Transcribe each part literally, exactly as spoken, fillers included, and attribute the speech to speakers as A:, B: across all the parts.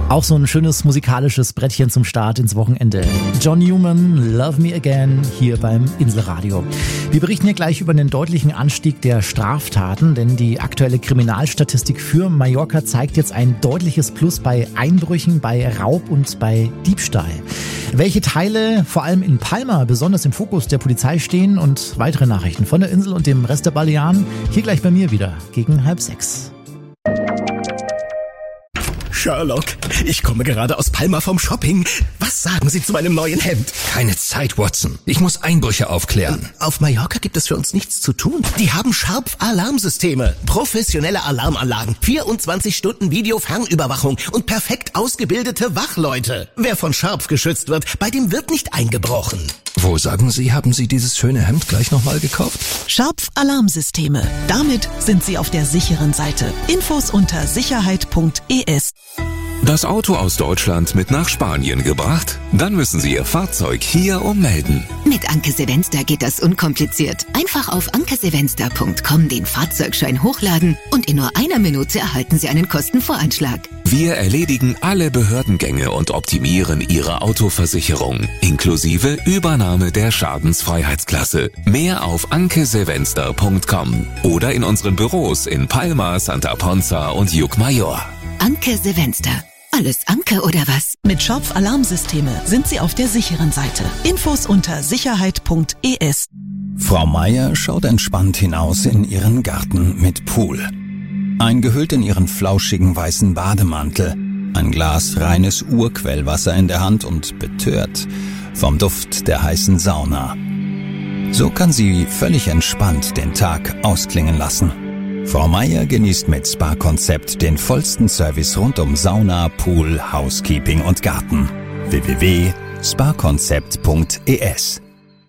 A: Auch so ein schönes musikalisches Brettchen zum Start ins Wochenende. John Newman, Love Me Again, hier beim Inselradio. Wir berichten hier gleich über einen deutlichen Anstieg der Straftaten, denn die aktuelle Kriminalstatistik für Mallorca zeigt jetzt ein deutliches Plus bei Einbrüchen, bei Raub und bei Diebstahl. Welche Teile vor allem in Palma besonders im Fokus der Polizei stehen und weitere Nachrichten von der Insel und dem Rest der Balearen, hier gleich bei mir wieder gegen halb sechs.
B: Sherlock, ich komme gerade aus Palma vom Shopping. Was sagen Sie zu meinem neuen Hemd?
C: Keine Zeit, Watson. Ich muss Einbrüche aufklären.
B: Auf Mallorca gibt es für uns nichts zu tun. Die haben Sharp-Alarmsysteme, professionelle Alarmanlagen, vierundzwanzig Stunden Video-Fernüberwachung und perfekt ausgebildete Wachleute. Wer von Sharp geschützt wird, bei dem wird nicht eingebrochen.
C: Wo, sagen Sie, haben Sie dieses schöne Hemd gleich nochmal gekauft?
D: Sharp-Alarmsysteme. Damit sind Sie auf der sicheren Seite. Infos unter sicherheit punkt e s.
E: Das Auto aus Deutschland mit nach Spanien gebracht? Dann müssen Sie Ihr Fahrzeug hier ummelden.
F: Mit Anke Sevenster geht das unkompliziert. Einfach auf anke sevenster punkt com den Fahrzeugschein hochladen und in nur einer Minute erhalten Sie einen Kostenvoranschlag.
E: Wir erledigen alle Behördengänge und optimieren Ihre Autoversicherung, inklusive Übernahme der Schadensfreiheitsklasse. Mehr auf anke sevenster punkt com oder in unseren Büros in Palma, Santa Ponza und Llucmajor.
F: Anke Sevenster. Alles Anke oder was?
D: Mit Sharp-Alarmsysteme sind Sie auf der sicheren Seite. Infos unter sicherheit punkt e s.
G: Frau Meier schaut entspannt hinaus in ihren Garten mit Pool. Eingehüllt in ihren flauschigen weißen Bademantel, ein Glas reines Urquellwasser in der Hand und betört vom Duft der heißen Sauna. So kann sie völlig entspannt den Tag ausklingen lassen. Frau Meier genießt mit Spa-Konzept den vollsten Service rund um Sauna, Pool, Housekeeping und Garten. w w w punkt spa konzept punkt e s.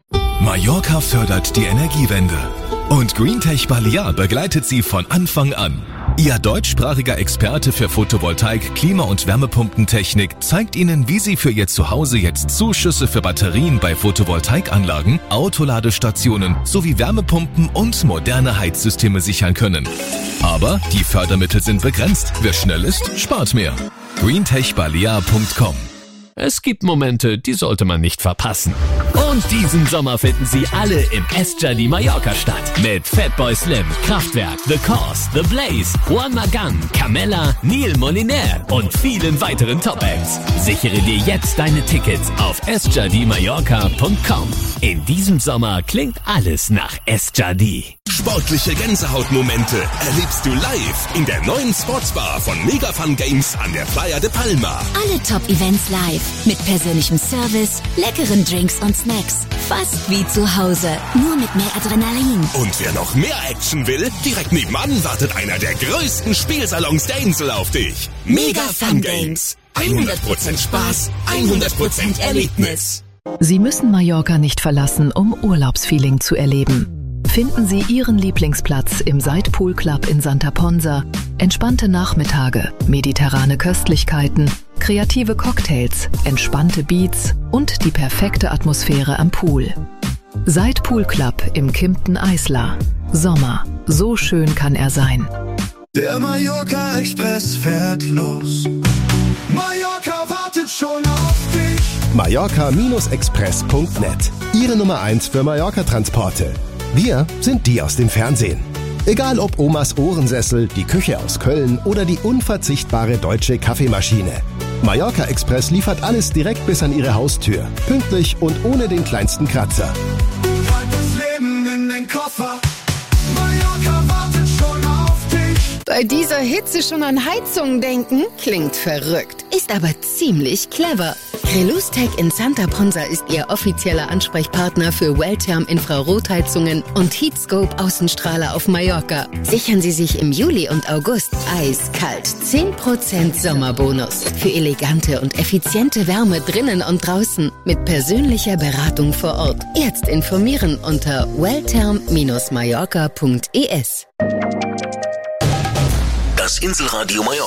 H: Mallorca fördert die Energiewende und Greentech Balear begleitet sie von Anfang an. Ihr deutschsprachiger Experte für Photovoltaik, Klima- und Wärmepumpentechnik zeigt Ihnen, wie Sie für Ihr Zuhause jetzt Zuschüsse für Batterien bei Photovoltaikanlagen, Autoladestationen sowie Wärmepumpen und moderne Heizsysteme sichern können. Aber die Fördermittel sind begrenzt. Wer schnell ist, spart mehr. greentech balear punkt com.
I: Es gibt Momente, die sollte man nicht verpassen. Und diesen Sommer finden Sie alle im Estjardí Mallorca statt. Mit Fatboy Slim, Kraftwerk, The Cause, The Blaze, Juan Magán, Camella, Neil Moliner und vielen weiteren Top-Acts. Sichere dir jetzt deine Tickets auf estjardí mallorca punkt com. In diesem Sommer klingt alles nach Estjardí.
B: Sportliche Gänsehautmomente erlebst du live in der neuen Sportsbar von Mega Fun Games an der Playa de Palma.
F: Alle Top-Events live. Mit persönlichem Service, leckeren Drinks und Snacks. Fast wie zu Hause, nur mit mehr Adrenalin.
B: Und wer noch mehr Action will, direkt nebenan wartet einer der größten Spielsalons der Insel auf dich. Mega Fun Games. hundert Prozent Spaß, hundert Prozent Erlebnis.
J: Sie müssen Mallorca nicht verlassen, um Urlaubsfeeling zu erleben. Finden Sie Ihren Lieblingsplatz im Side Pool Club in Santa Ponza, entspannte Nachmittage, mediterrane Köstlichkeiten, kreative Cocktails, entspannte Beats und die perfekte Atmosphäre am Pool. Side Pool Club im Kimpton Isla. Sommer, so schön kann er sein.
K: Der Mallorca Express fährt los. Mallorca wartet schon auf dich.
L: Mallorca Express punkt net. Ihre Nummer eins für Mallorca-Transporte. Wir sind die aus dem Fernsehen. Egal ob Omas Ohrensessel, die Küche aus Köln oder die unverzichtbare deutsche Kaffeemaschine. Mallorca Express liefert alles direkt bis an Ihre Haustür. Pünktlich und ohne den kleinsten Kratzer.
K: Pack das Leben in den Koffer. Mallorca wartet schon auf dich.
M: Bei dieser Hitze schon an Heizungen denken? Klingt verrückt.
F: Ist aber ziemlich clever. Relustech in Santa Ponza ist Ihr offizieller Ansprechpartner für Welltherm Infrarotheizungen und Heatscope Außenstrahler auf Mallorca. Sichern Sie sich im Juli und August eiskalt zehn Prozent Sommerbonus für elegante und effiziente Wärme drinnen und draußen mit persönlicher Beratung vor Ort. Jetzt informieren unter welltherm Bindestrich mallorca punkt e s.
B: Das Inselradio Mallorca.